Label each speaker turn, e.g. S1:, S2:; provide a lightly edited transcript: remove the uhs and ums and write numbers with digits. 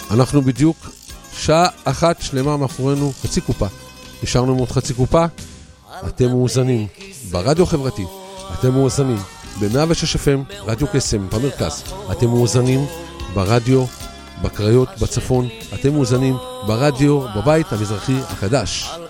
S1: אנחנו בדיוק שעה אחת שלמה מאחורינו, חצי קופה. נשארנו עם עוד חצי קופה. אתם מאוזנים ברדיו חברתי, אתם מאוזנים ב-106 FM, רדיו קסם במרכז, אתם מאוזנים ברדיו בקריות בצפון, אתם מאוזנים ברדיו בבית המזרחי החדש.